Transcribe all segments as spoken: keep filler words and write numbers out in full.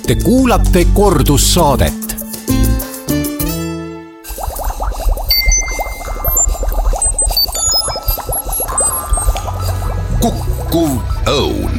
Te kuulate kordussaadet. Kukkuv õun.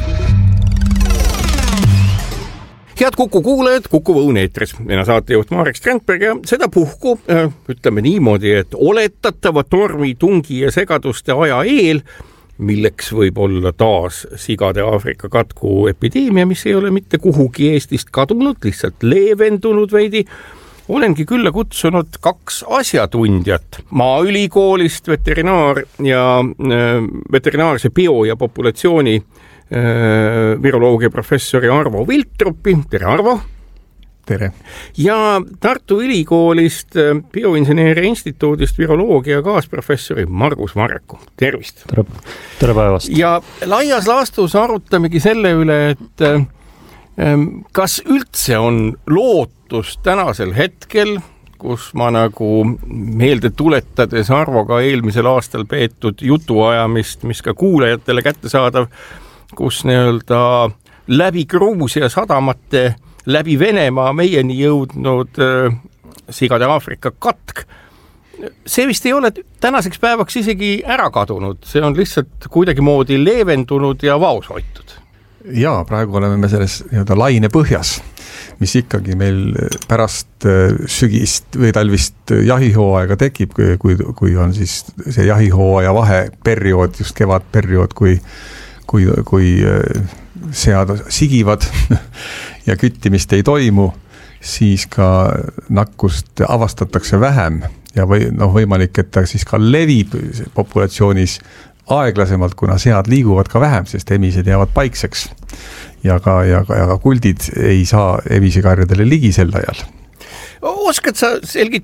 Head Kuku kuulajad, Kukuv õun eetris. Mina saatejuht Marek Strandberg ja seda puhku, ütleme niimoodi, et oletatava tormi, tungi ja segaduste aja eel, milleks võib olla taas sigade Aafrika katku epideemia, mis ei ole mitte kuhugi Eestist kadunud, lihtsalt leevendunud veidi, olengi külla kutsunud kaks asjatundjat Maaülikoolist, veterinaar ja veterinaarse bio- ja populatsiooni viroloogia professori Arvo Viltrupi. Tere, Arvo! Tere! Ja Tartu Ülikoolist Bioinseneeria instituudist viroloogia kaasprofessori Margus Marreku. Tervist! Tere, tere päevast! Ja laias laastus arutamegi selle üle, et kas üldse on lootus tänasel hetkel, kus ma nagu meelde tuletades Arvoga eelmisel aastal peetud jutuajamist, mis ka kuulajatele kättesaadav, kus nii-öelda läbi Gruusia sadamate, läbi Venemaa meieni jõudnud äh, sigade Aafrika katk. See vist ei ole tänaseks päevaks isegi ära kadunud, see on lihtsalt kuidagi moodi leevendunud ja vaos hoitud. Jaa, praegu oleme me selles nii-öelda laine põhjas, mis ikkagi meil pärast sügist või talvist jahihooaega tekib, kui, kui on siis see jahihooaja vaheperiood, just kevadperiood, kui kui, kui sead sigivad ja küttimist ei toimu, siis ka nakkust avastatakse vähem ja või, noh, võimalik, et ta siis ka levib populatsioonis aeglasemalt, kuna sead liiguvad ka vähem, sest emised jäävad paikseks ja ka, ja ka, ja ka kuldid ei saa emisikarjadele ligi sel ajal. Oskad sa selgitada